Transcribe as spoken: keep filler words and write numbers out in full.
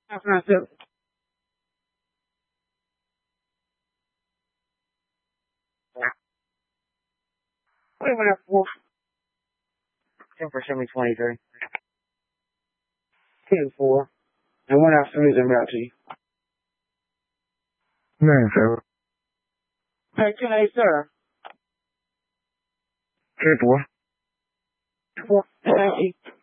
That's not it. Wait a minute, Wolf. ten for seventy twenty-three. ten four. And one afternoon I'm out to you. nine seven. Hey, ten eight, sir. ten four. Four. Thank you.